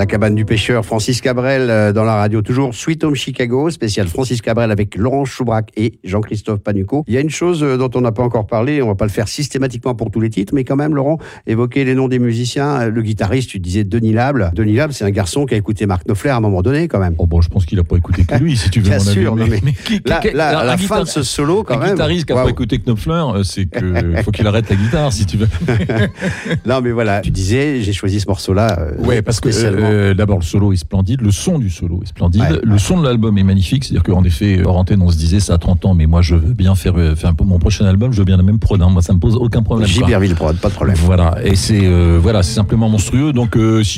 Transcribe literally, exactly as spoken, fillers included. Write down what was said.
La cabane du pêcheur, Francis Cabrel euh, dans la radio, toujours Sweet Home Chicago, spécial Francis Cabrel avec Laurent Choubrac et Jean-Christophe Panucco. Il y a une chose euh, dont on n'a pas encore parlé, on va pas le faire systématiquement pour tous les titres, mais quand même, Laurent, évoquer les noms des musiciens. Le guitariste, tu disais Denis Lable. Denis Lable, c'est un garçon qui a écouté Mark Knopfler à un moment donné, quand même. Oh bon, je pense qu'il n'a pas écouté que lui, si tu veux. Bien mon sûr, avis, non, mais, mais, mais là, qui, là, à la fin guitar... de ce solo, quand un même. Un guitariste qui n'a wow. pas écouté Knopfler, c'est que faut qu'il arrête la guitare, si tu veux. Non, mais voilà, tu disais, j'ai choisi ce morceau-là. Euh, ouais, parce que euh, d'abord le solo est splendide, le son du solo est splendide, ouais, le ouais. son de l'album est magnifique. C'est-à-dire qu'en effet, hors antenne, on se disait ça à trente ans, mais moi je veux bien faire, faire un peu mon prochain album, je veux bien la même prod. Hein. Moi, ça me pose aucun problème. Giberville prod, pas de problème. Voilà, et c'est euh, voilà, c'est simplement monstrueux. Donc, euh, si